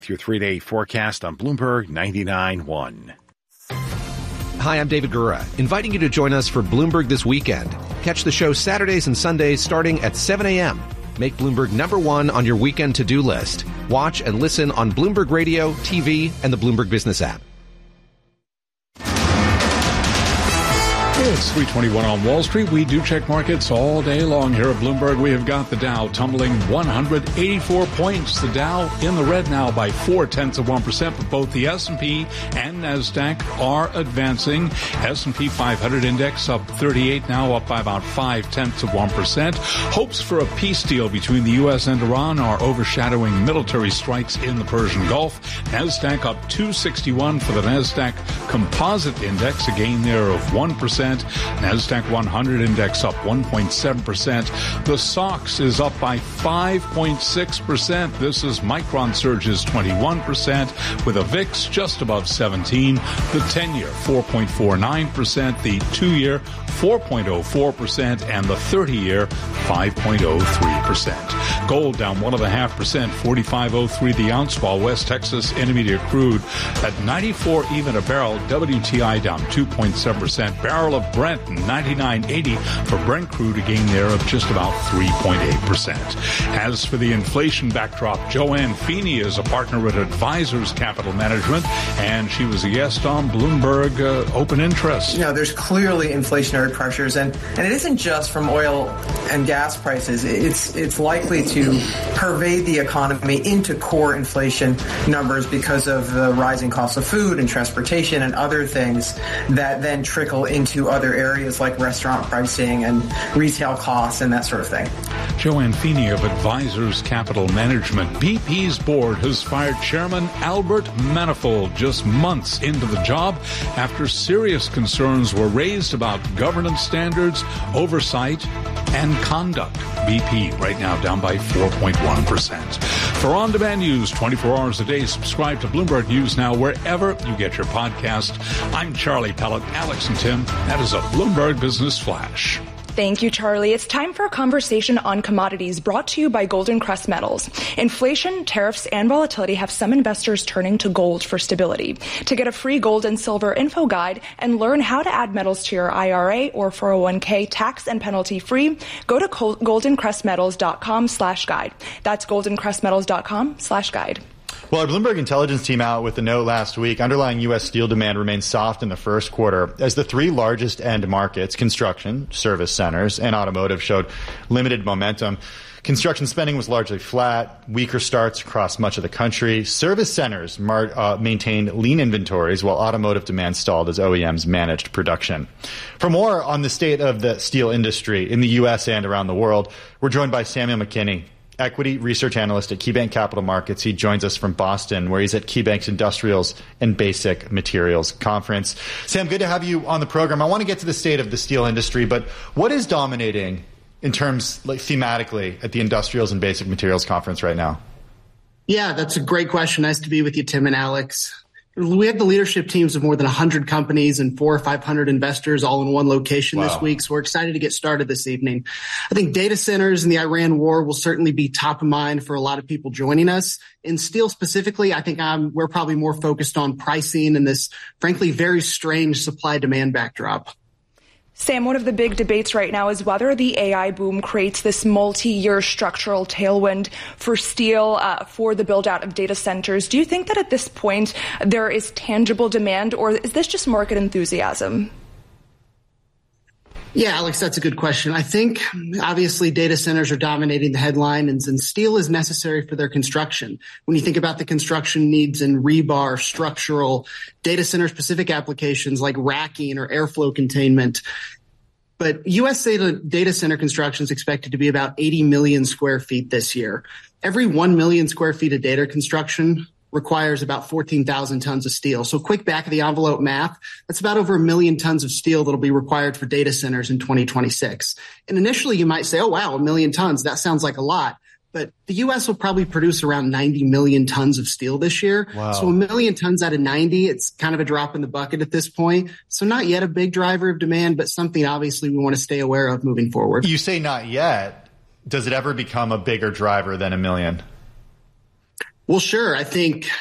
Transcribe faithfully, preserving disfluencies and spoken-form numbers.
Your three-day forecast on Bloomberg ninety-nine point one. Hi, I'm David Gura, inviting you to join us for Bloomberg This Weekend. Catch the show Saturdays and Sundays starting at seven a.m. Make Bloomberg number one on your weekend to-do list. Watch and listen on Bloomberg Radio, T V, and the Bloomberg Business app. It's three twenty-one on Wall Street. We do check markets all day long here at Bloomberg. We have got the Dow tumbling one hundred eighty-four points. The Dow in the red now by four tenths of one percent, but both the S and P and NASDAQ are advancing. S and P five hundred index up thirty-eight, now up by about five tenths of one percent. Hopes for a peace deal between the U S and Iran are overshadowing military strikes in the Persian Gulf. NASDAQ up two sixty-one for the NASDAQ Composite Index, a gain there of one percent. NASDAQ one hundred index up one point seven percent. The S O X is up by five point six percent. This is Micron surges twenty-one percent with a V I X just above seventeen. The ten-year four point four nine percent. The two-year four point oh four percent. And the thirty-year five point oh three percent. Gold down one point five percent, forty-five oh three the ounce, while West Texas Intermediate crude at ninety-four even a barrel. W T I down two point seven percent. Barrel of Brent ninety-nine eighty for Brent crude, a gain there of just about three point eight percent. As for the inflation backdrop, Joanne Feeney is a partner at Advisors Capital Management, and she was a guest on Bloomberg uh, Open Interest. You know, there's clearly inflationary pressures, and, and it isn't just from oil and gas prices. It's it's likely to pervade the economy into core inflation numbers because of the rising cost of food and transportation and other things that then trickle into other areas like restaurant pricing and retail costs and that sort of thing. Joanne Feeney of Advisors Capital Management. B P's board has fired Chairman Albert Manifold just months into the job after serious concerns were raised about governance standards, oversight, and conduct. B P right now down by four point one percent. For on-demand news twenty-four hours a day, subscribe to Bloomberg News Now wherever you get your podcast. I'm Charlie Pellet. Alex and Tim, that is a Bloomberg Business Flash. Thank you, Charlie. It's time for a conversation on commodities brought to you by Golden Crest Metals. Inflation, tariffs, and volatility have some investors turning to gold for stability. To get a free gold and silver info guide and learn how to add metals to your I R A or four oh one k tax and penalty free, go to goldencrestmetals.com slash guide. That's goldencrestmetals.com slash guide. Well, our Bloomberg intelligence team out with a note last week. Underlying U S steel demand remains soft in the first quarter as the three largest end markets, construction, service centers, and automotive, showed limited momentum. Construction spending was largely flat, weaker starts across much of the country. Service centers mar- uh, maintained lean inventories, while automotive demand stalled as O E Ms managed production. For more on the state of the steel industry in the U S and around the world, we're joined by Samuel McKinney, equity research analyst at KeyBank Capital Markets. He joins us from Boston, where he's at KeyBank's Industrials and Basic Materials Conference. Sam, good to have you on the program. I want to get to the state of the steel industry, but what is dominating in terms, like, thematically at the Industrials and Basic Materials Conference right now? Yeah, that's a great question. Nice to be with you, Tim and Alex. We have the leadership teams of more than one hundred companies and four or five hundred investors all in one location wow. this week. So we're excited to get started this evening. I think data centers and the Iran war will certainly be top of mind for a lot of people joining us. In steel specifically, I think I'm, we're probably more focused on pricing and this, frankly, very strange supply-demand backdrop. Sam, one of the big debates right now is whether the A I boom creates this multi-year structural tailwind for steel uh, for the build-out of data centers. Do you think that at this point there is tangible demand, or is this just market enthusiasm? Yeah, Alex, that's a good question. I think obviously data centers are dominating the headlines, and steel is necessary for their construction. When you think about the construction needs in rebar, structural, data center specific applications like racking or airflow containment. But U S data, data center construction is expected to be about eighty million square feet this year. Every one million square feet of data construction requires about fourteen thousand tons of steel. So quick back of the envelope math, that's about over a million tons of steel that'll be required for data centers in twenty twenty-six. And initially you might say, oh, wow, a million tons. That sounds like a lot. But the U S will probably produce around ninety million tons of steel this year. Wow. So a million tons out of ninety, it's kind of a drop in the bucket at this point. So not yet a big driver of demand, but something obviously we want to stay aware of moving forward. You say not yet. Does it ever become a bigger driver than a million? Well, sure. I think